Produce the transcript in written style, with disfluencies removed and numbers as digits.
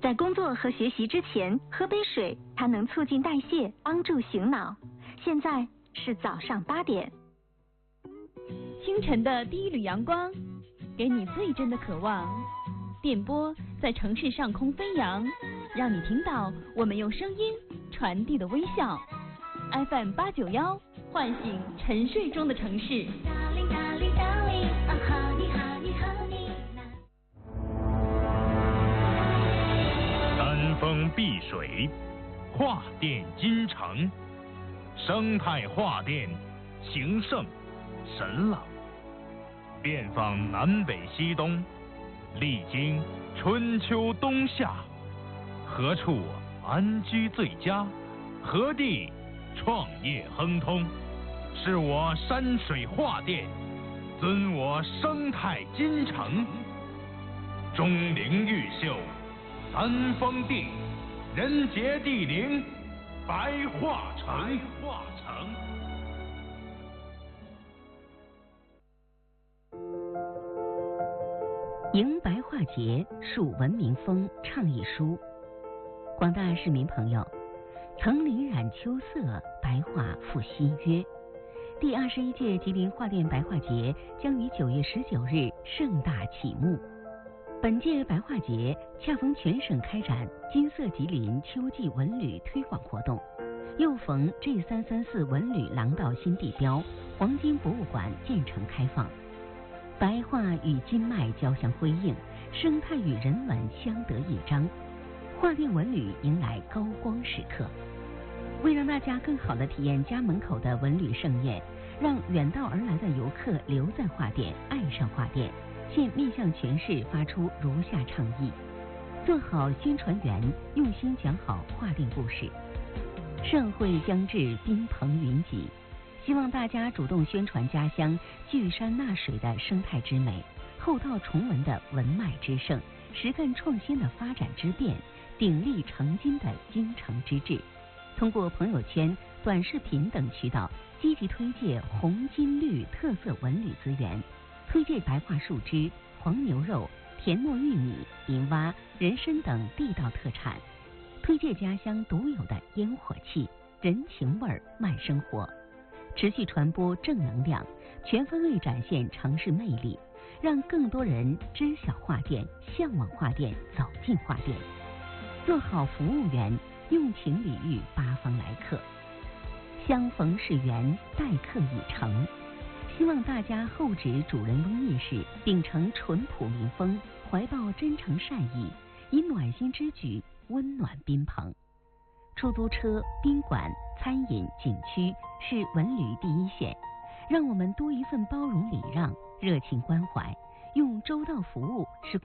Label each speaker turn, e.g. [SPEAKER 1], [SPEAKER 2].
[SPEAKER 1] 在工作和学习之前喝杯水，它能促进代谢，帮助醒脑。现在是早上8点。
[SPEAKER 2] 清晨的第一缕阳光，给你最真的渴望。电波在城市上空飞扬，让你听到我们用声音传递的微笑。FM 891，唤醒沉睡中的城市。
[SPEAKER 3] 山峰碧水，画电金城，生态画电，情圣神朗，遍访南北西东，历经春秋冬夏，何处安居最佳？何地创业亨通？是我山水画电，尊我生态金城。钟灵毓秀，三峰地，人杰地灵，白化城。
[SPEAKER 4] 迎白化节，树文明风倡议书。广大市民朋友，层林染秋色，白化复新约。第21届吉林画电白化节将于9月19日盛大启幕。本届白化节恰逢全省开展金色吉林秋季文旅推广活动，又逢 G334 文旅廊道新地标黄金博物馆建成开放。白化与金脉交相辉映，生态与人文相得益彰，画电文旅迎来高光时刻。为让大家更好地体验家门口的文旅盛宴，让远道而来的游客留在画电，爱上画电，现面向全市发出如下倡议：做好宣传员，用心讲好画电故事。盛会将至，宾朋云集，希望大家主动宣传家乡聚山纳水的生态之美，厚道崇文的文脉之盛，实干创新的发展之变，鼎力成金的京城之志。通过朋友圈、短视频等渠道，积极推介红金绿特色文旅资源，推介白化树枝、黄牛肉、田糯玉米、银蛙、人参等地道特产，推介家乡独有的烟火气、人情味、慢生活，持续传播正能量，全方位展现城市魅力，让更多人知晓画电，向往画电，走进画电。做好服务员，用情礼遇八方来客，相逢是缘，待客已成。希望大家厚植主人翁意识，秉承淳朴民风，怀抱真诚善意，以暖心之举温暖宾朋。出租车、宾馆、餐饮、景区是文旅第一线，让我们多一份包容礼让、热情关怀，用周到服务是